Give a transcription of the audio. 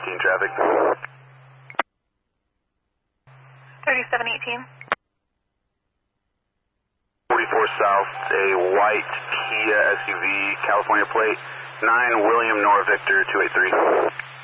Teen traffic. 3718. 44 South, a white Kia SUV, California plate, 9 William Nor Victor 283.